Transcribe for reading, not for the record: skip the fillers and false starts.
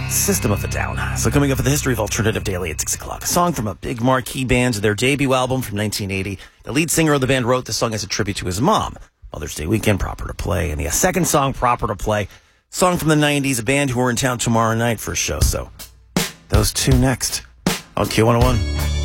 System of a Down. So coming up for the History of Alternative Daily at 6 o'clock. A song from a big marquee band, their debut album from 1980. The lead singer of the band wrote the song as a tribute to his mom. Mother's Day weekend, Proper to Play. And the second song, Proper to Play, song from the 90s, a band who are in town tomorrow night for a show. So those two next on Q101.